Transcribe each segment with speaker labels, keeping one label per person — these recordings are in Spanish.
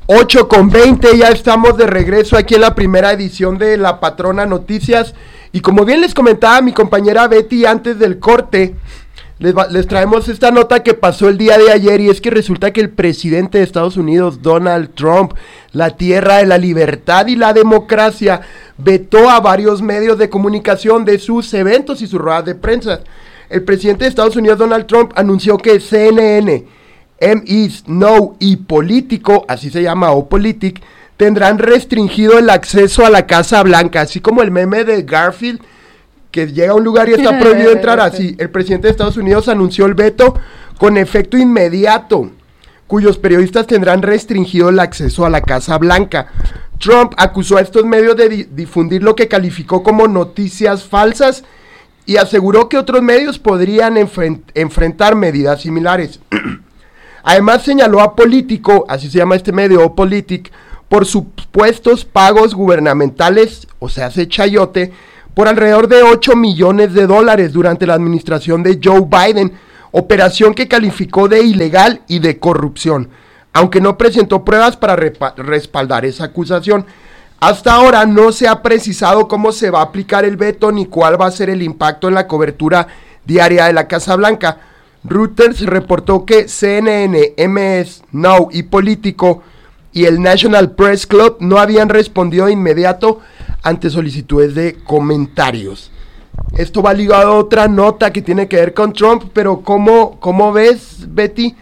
Speaker 1: 8:20, ya estamos de regreso aquí en la primera edición de La Patrona Noticias. Y como bien les comentaba mi compañera Betty antes del corte, les traemos esta nota que pasó el día de ayer, y es que resulta que el presidente de Estados Unidos, Donald Trump, la tierra de la libertad y la democracia, vetó a varios medios de comunicación de sus eventos y sus ruedas de prensa. El presidente de Estados Unidos, Donald Trump, anunció que CNN, M-East, Now y Político, así se llama, o Politic, tendrán restringido el acceso a la Casa Blanca, así como el meme de Garfield, que llega a un lugar y está prohibido entrar. Así, el presidente de Estados Unidos anunció el veto con efecto inmediato, cuyos periodistas tendrán restringido el acceso a la Casa Blanca. Trump acusó a estos medios de difundir lo que calificó como noticias falsas y aseguró que otros medios podrían enfrentar medidas similares. Además señaló a Político, así se llama este medio, o Politic, por supuestos pagos gubernamentales, o sea, hace chayote, por alrededor de $8 millones durante la administración de Joe Biden, operación que calificó de ilegal y de corrupción, aunque no presentó pruebas para respaldar esa acusación. Hasta ahora no se ha precisado cómo se va a aplicar el veto ni cuál va a ser el impacto en la cobertura diaria de la Casa Blanca. Reuters reportó que CNN, MS, Now y Político y el National Press Club no habían respondido de inmediato ante solicitudes de comentarios. Esto va ligado a otra nota que tiene que ver con Trump, pero ¿cómo ves, Betty,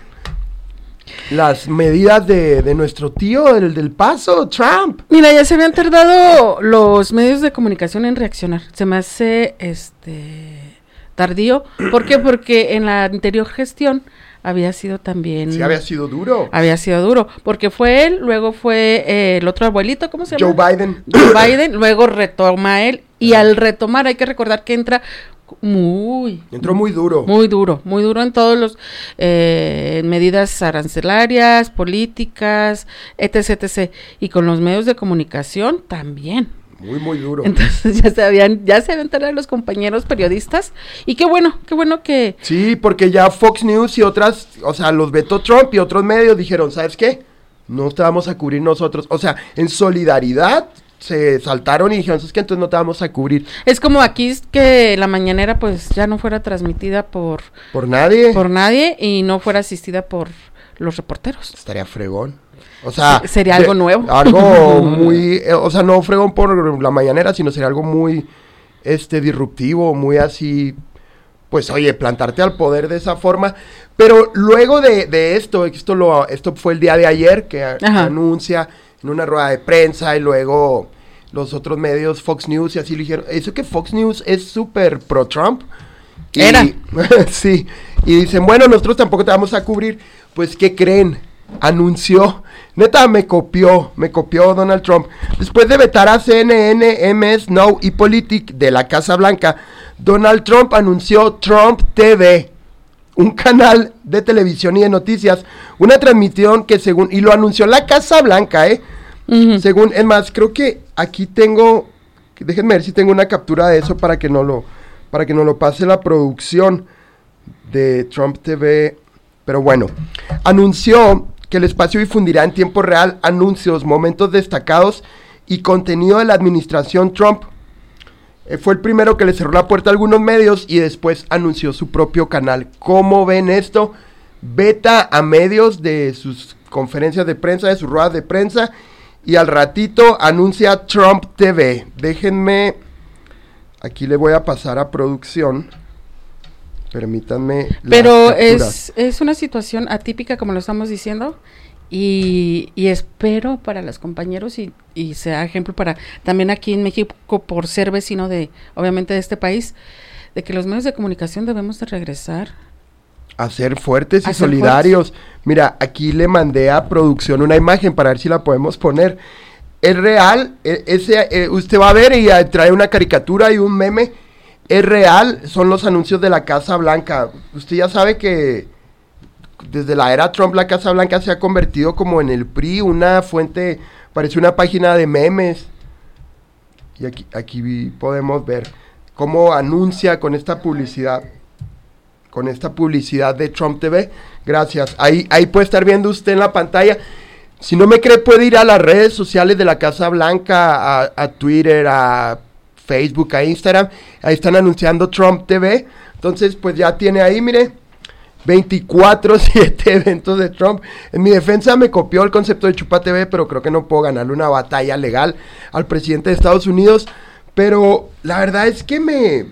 Speaker 1: las medidas de nuestro tío, del Paso, Trump?
Speaker 2: Mira, ya se habían tardado los medios de comunicación en reaccionar. Se me hace tardío. ¿Por qué? Porque en la anterior gestión había sido también...
Speaker 1: Sí, había sido duro.
Speaker 2: Había sido duro, porque fue él, luego fue el otro abuelito, ¿cómo se llama?
Speaker 1: Joe Biden.
Speaker 2: Joe Biden, luego retoma él, y al retomar hay que recordar que entró muy duro. Muy duro en todos los medidas arancelarias, políticas, etc. Y con los medios de comunicación también.
Speaker 1: Muy duro.
Speaker 2: Entonces ya se habían enterado los compañeros periodistas, y qué bueno que...
Speaker 1: Sí, porque ya Fox News y otras, o sea, los vetó Trump y otros medios dijeron, ¿sabes qué? No te vamos a cubrir nosotros. O sea, en solidaridad se saltaron y dijeron, ¿sabes qué? Entonces no te vamos a cubrir.
Speaker 2: Es como aquí que la mañanera pues ya no fuera transmitida por nadie y no fuera asistida por los reporteros.
Speaker 1: Estaría fregón. O sea,
Speaker 2: sería algo nuevo.
Speaker 1: Algo muy, o sea, no fregón por la mañanera, sino sería algo muy disruptivo, muy así, pues oye, plantarte al poder de esa forma. Pero luego de esto fue el día de ayer que anuncia en una rueda de prensa, y luego los otros medios, Fox News y así lo dijeron. Eso que Fox News es súper pro Trump.
Speaker 2: Era.
Speaker 1: Sí, y dicen, bueno, nosotros tampoco te vamos a cubrir. Pues, ¿qué creen? Anunció, neta me copió Donald Trump. Después de vetar a CNN, MS, Now y Politic de la Casa Blanca, Donald Trump anunció Trump TV, un canal de televisión y de noticias, una transmisión que y lo anunció la Casa Blanca, según, es más, creo que aquí tengo, déjenme ver si tengo una captura de eso para que no lo pase la producción de Trump TV, pero bueno, anunció que el espacio difundirá en tiempo real anuncios, momentos destacados y contenido de la administración Trump. Fue el primero que le cerró la puerta a algunos medios y después anunció su propio canal. ¿Cómo ven esto? Veta a medios de sus conferencias de prensa, de sus ruedas de prensa, y al ratito anuncia Trump TV. Déjenme, aquí le voy a pasar a producción. Permítanme.
Speaker 2: Pero es una situación atípica, como lo estamos diciendo, y espero para los compañeros y sea ejemplo para también aquí en México, por ser vecino obviamente de este país, de que los medios de comunicación debemos de regresar
Speaker 1: a ser fuertes y solidarios. Mira, aquí le mandé a producción una imagen para ver si la podemos poner. Es real, usted va a ver y trae una caricatura y un meme. Es real, son los anuncios de la Casa Blanca. Usted ya sabe que desde la era Trump la Casa Blanca se ha convertido como en el PRI, una fuente, parece una página de memes. Y aquí podemos ver cómo anuncia con esta publicidad de Trump TV. Gracias, ahí puede estar viendo usted en la pantalla. Si no me cree, puede ir a las redes sociales de la Casa Blanca, a Twitter, a Facebook, a Instagram. Ahí están anunciando Trump TV. Entonces, pues ya tiene ahí, mire, 24/7 eventos de Trump. En mi defensa me copió el concepto de Chupa TV, pero creo que no puedo ganarle una batalla legal al presidente de Estados Unidos. Pero la verdad es que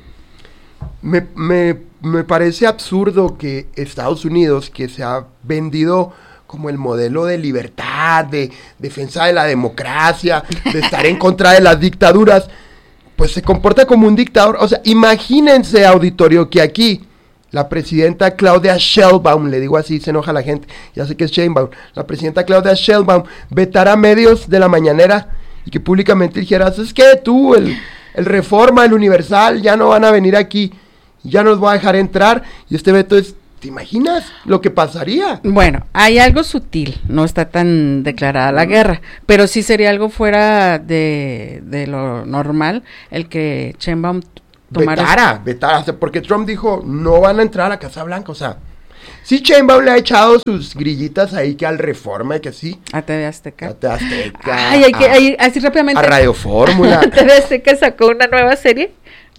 Speaker 1: me parece absurdo que Estados Unidos, que se ha vendido como el modelo de libertad, de defensa de la democracia, de estar en contra de las dictaduras, pues se comporta como un dictador. O sea, imagínense, auditorio, que aquí la presidenta Claudia Sheinbaum, le digo así, se enoja la gente, ya sé que es Sheinbaum, la presidenta Claudia Sheinbaum vetara medios de la mañanera y que públicamente dijera, es que tú, el Reforma, el Universal, ya no van a venir aquí, ya nos va a dejar entrar, y este veto es, ¿te imaginas lo que pasaría?
Speaker 2: Bueno, hay algo sutil, no está tan declarada la guerra, pero sí sería algo fuera de lo normal el que Sheinbaum tomara.
Speaker 1: Vetara, porque Trump dijo, no van a entrar a la Casa Blanca, o sea, sí, Sheinbaum le ha echado sus grillitas ahí que al Reforma y que sí.
Speaker 2: A TV Azteca.
Speaker 1: A TV Azteca.
Speaker 2: Ay, así rápidamente.
Speaker 1: A Radio Fórmula.
Speaker 2: TV Azteca sacó una nueva serie.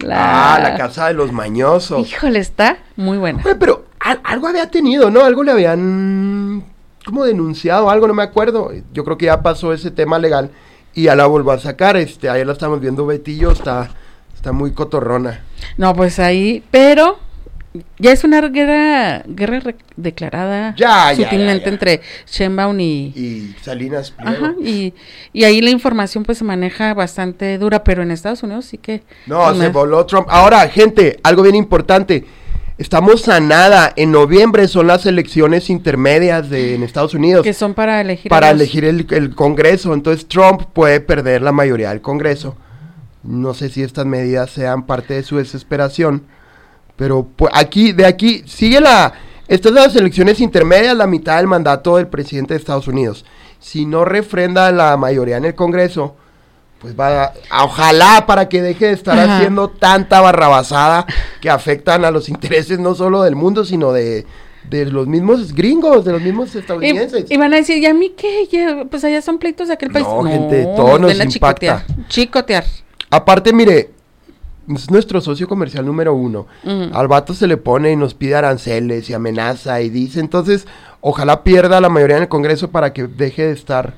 Speaker 1: La Casa de los Mañosos.
Speaker 2: Híjole, está muy buena.
Speaker 1: Oye, pero algo había tenido, ¿no? Algo le habían como denunciado, algo, no me acuerdo. Yo creo que ya pasó ese tema legal y ya la volvió a sacar. Ayer la estamos viendo, Betillo, está muy cotorrona. No,
Speaker 2: pues ahí, pero ya es una guerra declarada sutilmente entre Sheinbaum
Speaker 1: y Salinas Pliego.
Speaker 2: Ajá, y ahí la información pues se maneja bastante dura, pero en Estados Unidos sí que...
Speaker 1: No, se voló Trump. Ahora, gente, algo bien importante, estamos a nada, en noviembre son las elecciones intermedias en Estados Unidos.
Speaker 2: Que son para elegir...
Speaker 1: elegir el Congreso, entonces Trump puede perder la mayoría del Congreso. No sé si estas medidas sean parte de su desesperación, pero pues, de aquí sigue estas son las elecciones intermedias, la mitad del mandato del presidente de Estados Unidos. Si no refrenda la mayoría en el Congreso, pues ojalá para que deje de estar haciendo tanta barrabasada que afectan a los intereses no solo del mundo, sino de los mismos gringos, de los mismos estadounidenses.
Speaker 2: Y van a decir, ¿y a mí qué? Pues allá son pleitos de aquel país.
Speaker 1: No, gente, todo nos impacta.
Speaker 2: Chicotear.
Speaker 1: Aparte, mire, es nuestro socio comercial número 1. Al vato se le pone y nos pide aranceles y amenaza y dice, entonces, ojalá pierda la mayoría en el Congreso para que deje de estar,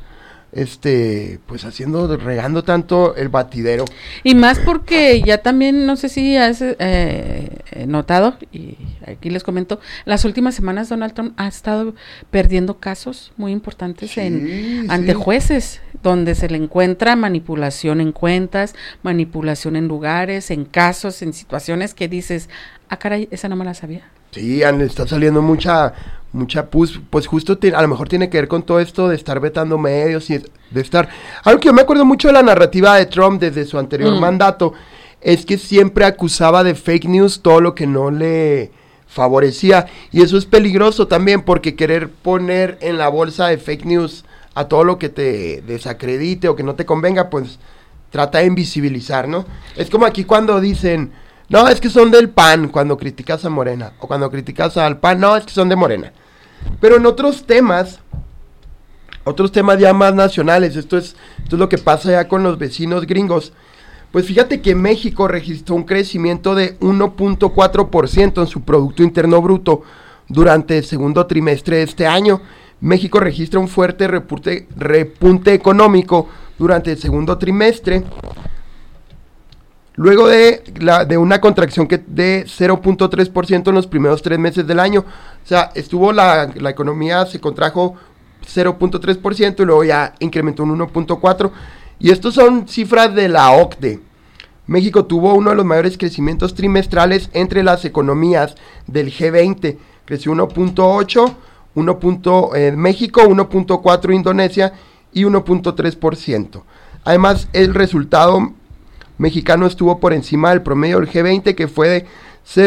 Speaker 1: pues regando tanto el batidero.
Speaker 2: Y más porque ya también, no sé si has notado, y aquí les comento, las últimas semanas Donald Trump ha estado perdiendo casos muy importantes ante jueces, donde se le encuentra manipulación en cuentas, manipulación en lugares, en casos, en situaciones que dices, caray, esa no me la sabía.
Speaker 1: Sí, está saliendo mucha pues justo a lo mejor tiene que ver con todo esto de estar vetando medios y de estar... Algo que yo me acuerdo mucho de la narrativa de Trump desde su anterior mandato, es que siempre acusaba de fake news todo lo que no le favorecía, y eso es peligroso también, porque querer poner en la bolsa de fake news a todo lo que te desacredite o que no te convenga, pues trata de invisibilizar, ¿no? Es como aquí cuando dicen, no, es que son del PAN, cuando criticas a Morena, o cuando criticas al PAN, no, es que son de Morena. Pero en otros temas ya más nacionales, esto es lo que pasa ya con los vecinos gringos. Pues fíjate que México registró un crecimiento de 1.4% en su Producto Interno Bruto durante el segundo trimestre de este año. México registra un fuerte repunte económico durante el segundo trimestre, luego de una contracción de 0.3% en los primeros 3 meses del año. O sea, la economía se contrajo 0.3% y luego ya incrementó un 1.4%. Y estos son cifras de la OCDE. México tuvo uno de los mayores crecimientos trimestrales entre las economías del G20. Creció 1.8%, México, 1.4% Indonesia y 1.3%. Además, el resultado mexicano estuvo por encima del promedio del G20, que fue de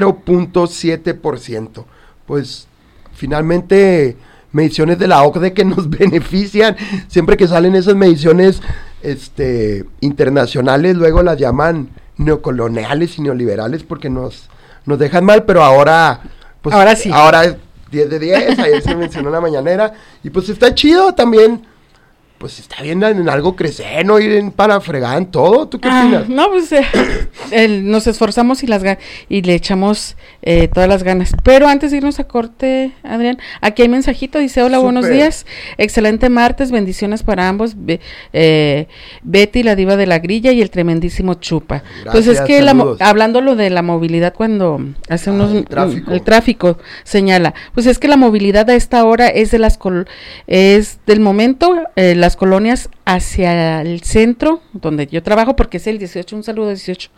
Speaker 1: 0.7%. Pues finalmente mediciones de la OCDE que nos benefician. Siempre que salen esas mediciones internacionales, luego las llaman neocoloniales y neoliberales porque nos dejan mal, pero ahora pues
Speaker 2: ahora sí.
Speaker 1: Ahora 10 de 10, ayer se mencionó en la mañanera, y pues está chido también pues está bien en algo crecer, no ir para fregar en todo. ¿Tú qué opinas?
Speaker 2: No, pues nos esforzamos y le echamos todas las ganas. Pero antes de irnos a corte, Adrián, aquí hay mensajito, dice, hola, buenos días, excelente martes, bendiciones para ambos, Betty, la diva de la grilla, y el tremendísimo Chupa. Gracias, pues es que hablando lo de la movilidad cuando hace el tráfico señala, pues es que la movilidad a esta hora es es del momento, las colonias hacia el centro, donde yo trabajo, porque es el 18, un saludo 18,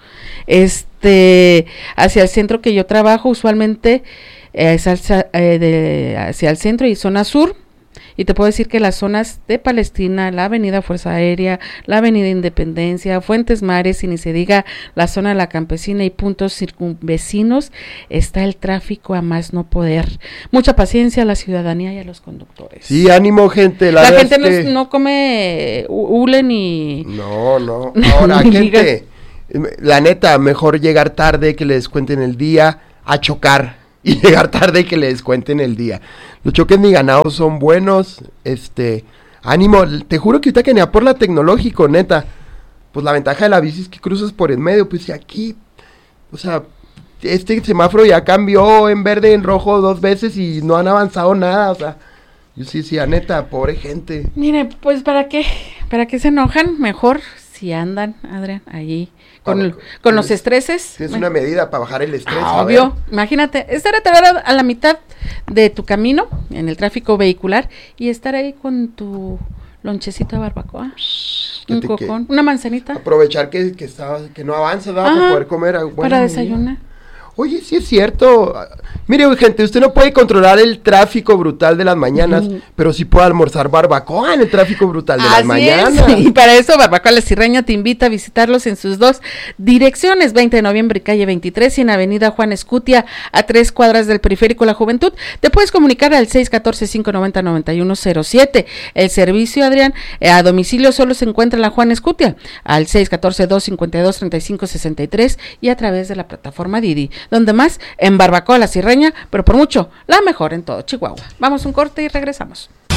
Speaker 2: hacia el centro que yo trabajo, usualmente es hacia el centro y zona sur, y te puedo decir que las zonas de Palestina, la avenida Fuerza Aérea, la avenida Independencia, Fuentes Mares, y ni se diga la zona de la Campesina y puntos circunvecinos, está el tráfico a más no poder. Mucha paciencia a la ciudadanía y a los conductores.
Speaker 1: Sí, ánimo, gente.
Speaker 2: La gente no come hule ni...
Speaker 1: No. Ahora, gente, la neta, mejor llegar tarde que le descuenten el día a chocar. Y llegar tarde y que le descuenten el día. Los choques ni ganados son buenos. Ánimo, te juro que ahorita que venía por la Tecnológico, neta. Pues la ventaja de la bici es que cruzas por en medio. Pues aquí, o sea, este semáforo ya cambió en verde, en rojo 2 veces y no han avanzado nada. O sea, yo sí, neta, pobre gente.
Speaker 2: Mire, pues ¿para qué se enojan? Mejor si andan, Adrián, allí. Con los estreses.
Speaker 1: Tienes una medida para bajar el estrés.
Speaker 2: Obvio, imagínate, estar atorado a la mitad de tu camino en el tráfico vehicular y estar ahí con tu lonchecito de barbacoa, un cojón, una manzanita.
Speaker 1: Aprovechar que no avanza, para poder comer.
Speaker 2: Para desayunar.
Speaker 1: Oye, sí es cierto. Mire, gente, usted no puede controlar el tráfico brutal de las mañanas, pero sí puede almorzar barbacoa en el tráfico brutal de las mañanas.
Speaker 2: Y para eso, Barbacoa La Cirreña te invita a visitarlos en sus 2 direcciones, 20 de noviembre, calle 23, y en avenida Juan Escutia, a 3 cuadras del Periférico La Juventud. Te puedes comunicar al 614-590-9107. El servicio, Adrián, a domicilio solo se encuentra en la Juan Escutia, al 614-252-3563 y a través de la plataforma Didi. Donde más, en Barbacoa La Cirreña, pero por mucho, la mejor en todo Chihuahua. Vamos a un corte y regresamos.